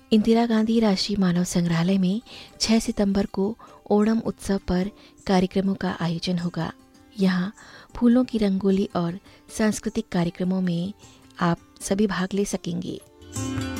इंदिरा गांधी राष्ट्रीय मानव संग्रहालय में 6 सितंबर को ओणम उत्सव पर कार्यक्रमों का आयोजन होगा। यहाँ फूलों की रंगोली और सांस्कृतिक कार्यक्रमों में आप सभी भाग ले सकेंगे।